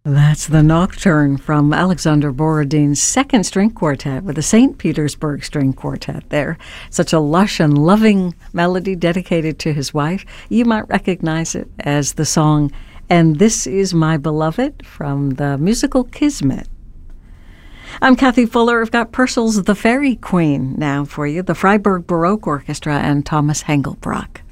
That's the Nocturne from Alexander Borodin's second string quartet with the St. Petersburg String Quartet there. Such a lush and loving melody dedicated to his wife. You might recognize it as the song "And This Is My Beloved" from the musical Kismet. I'm Kathy Fuller. I've got Purcell's The Fairy Queen now for you, the Freiburg Baroque Orchestra and Thomas Hengelbrock.